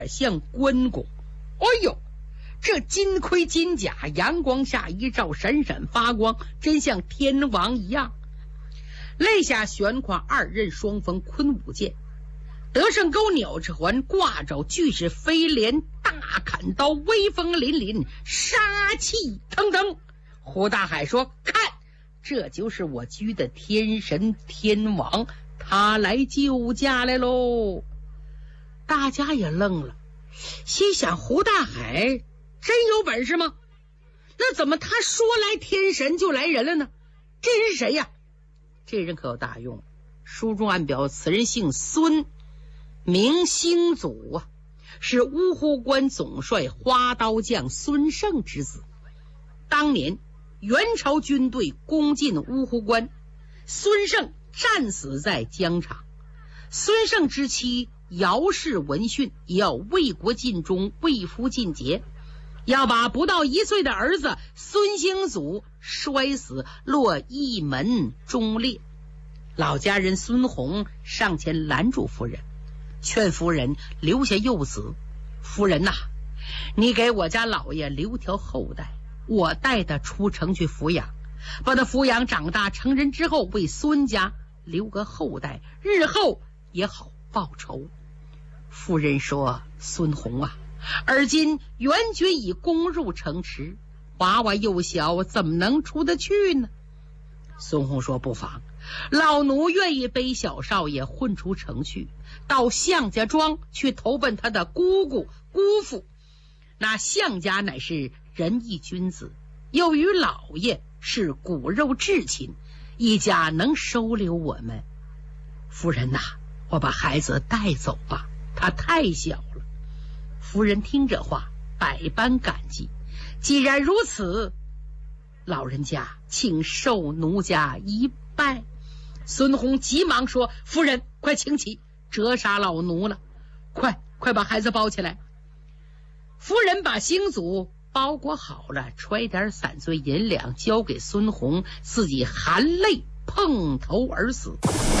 像关公。哎呦，这金盔金甲，阳光下一照，闪闪发光，真像天王一样。肋下悬挎2刃双锋昆武剑，德胜钩鸟翅环，挂着巨齿飞镰大砍刀，威风凛凛，杀气腾腾。胡大海说：“看，这就是我居的天神天王，他来救驾来喽！”大家也愣了，心想：胡大海真有本事吗？那怎么他说来天神就来人了呢？这人是谁呀？这人可有大用。书中暗表此人姓孙，名兴祖啊，是乌忽关总帅花刀将孙胜之子。当年元朝军队攻进乌忽关，孙胜战死在疆场。孙胜之妻姚氏闻讯，也要为国尽忠，为夫尽节，要把不到1岁的儿子孙兴祖摔死，落一门忠烈。老家人孙弘上前拦住夫人，劝夫人留下幼子。夫人呐，你给我家老爷留条后代，我带他出城去抚养，把他抚养长大成人之后，为孙家留个后代，日后也好报仇。夫人说：“孙弘啊，而今元军已攻入城池，娃娃幼小，怎么能出得去呢？”孙弘说：“不妨，老奴愿意背小少爷混出城去，到项家庄去投奔他的姑姑姑父。那项家乃是仁义君子，又与老爷是骨肉至亲，一家能收留我们。夫人呐，我把孩子带走吧，他太小了。”夫人听这话，百般感激。既然如此，老人家请受奴家一拜。孙弘急忙说：“夫人快请起，折杀老奴了，快把孩子包起来。”夫人把兴祖包裹好了，揣点散碎银两交给孙弘，自己含泪碰头而死。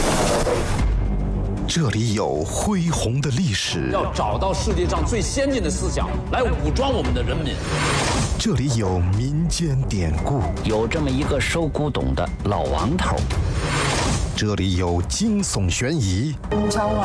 这里有恢宏的历史， 要找到世界上最先进的思想来武装我们的人民。 这里有民间典故， 有这么一个收古董的老王头。 这里有惊悚悬疑， 教我。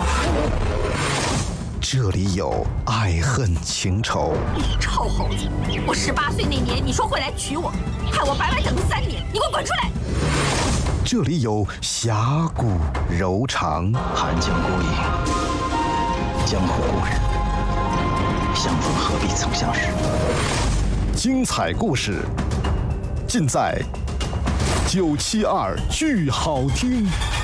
这里有爱恨情仇。 你臭猴子！我18岁那年，你说会来娶我，害我白白等了3年，你给我滚出来！ 这里有侠骨柔肠， 寒江孤影，江湖故人，相逢何必曾相识。 精彩故事尽在972剧好听。